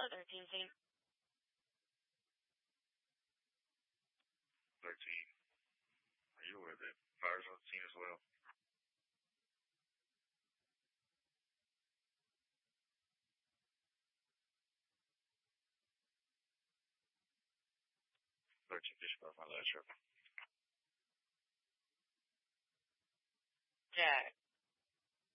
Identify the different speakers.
Speaker 1: 13 team.
Speaker 2: 13. Are you aware that Fire's on the scene as well? Fish above my last trip.
Speaker 1: Jack.